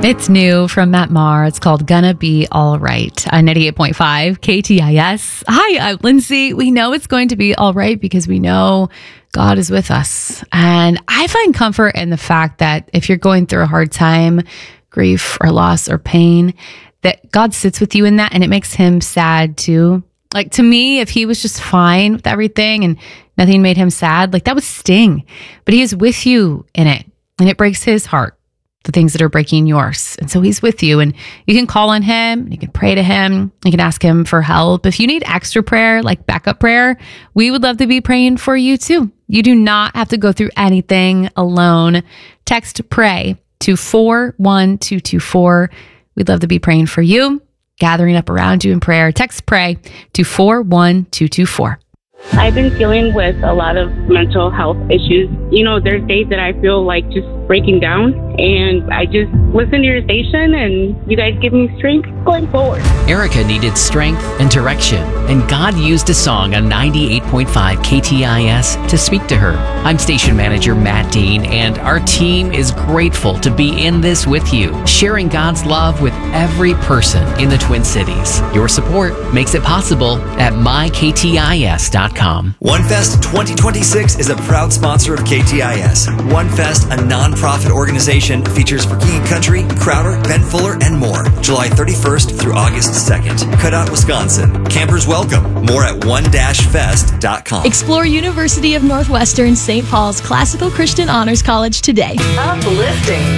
It's new from Matt Maher. It's called Gonna Be All Right on 98.5 KTIS. Hi, I'm Lindsay. We know it's going to be all right because we know God is with us. And I find comfort in the fact that if you're going through a hard time, grief or loss or pain, that God sits with you in that and it makes him sad too. Like to me, if he was just fine with everything and nothing made him sad, like that would sting. But he is with you in it and it breaks his heart, the things that are breaking yours. And so he's with you and you can call on him, you can pray to him, you can ask him for help. If you need extra prayer, like backup prayer, we would love to be praying for you too. You do not have to go through anything alone. Text PRAY to 41224. We'd love to be praying for you, gathering up around you in prayer. Text PRAY to 41224. I've been dealing with a lot of mental health issues. You know, there's days that I feel like just breaking down, and I just listen to your station, and you guys give me strength going forward. Erica needed strength and direction, and God used a song on 98.5 KTIS to speak to her. I'm station manager Matt Dean, and our team is grateful to be in this with you, sharing God's love with every person in the Twin Cities. Your support makes it possible at myktis.com. OneFest 2026 is a proud sponsor of KTIS. OneFest, a non-profit organization, features for King & Country, Crowder, Ben Fuller, and more. July 31st through August 2nd. Cutout, Wisconsin. Campers welcome. More at one-fest.com. Explore University of Northwestern St. Paul's Classical Christian Honors College today. Uplifting.